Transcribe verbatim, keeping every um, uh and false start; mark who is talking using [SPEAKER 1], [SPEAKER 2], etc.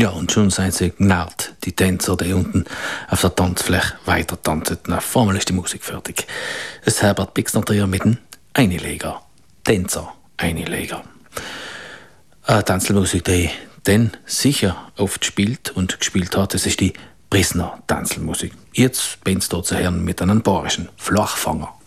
[SPEAKER 1] Ja, und schon seid sie gnährt, die Tänzer, die unten auf der Tanzfläche weiter tanzen. Na, formel ist die Musik fertig. Es ist Herbert Pixner mit dem Einleger. Tänzer, Einleger. Eine Tänzelmusik, die dann sicher oft spielt und gespielt hat, das ist die Brissner Tänzelmusik. Jetzt bin ich dort zu hören mit einem bayerischen Flachfanger.